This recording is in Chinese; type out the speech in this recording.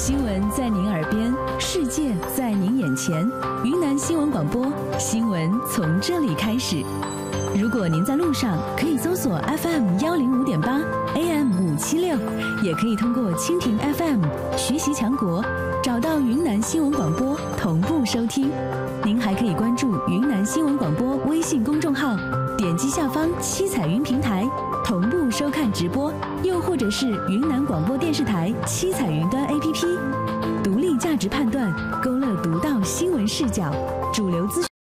新闻在您耳边，世界在您眼前。云南新闻广播，新闻从这里开始。如果您在路上，可以搜索 FM105.8 AM576，也可以通过蜻蜓 FM 学习强国找到云南新闻广播同步收听。您还可以关注云南新闻广播微信公众号，点击下方七彩云平台同步收看直播，又或者是云南广播电视台七彩云端 APP， 独立价值判断，勾勒独到新闻视角，主流资讯。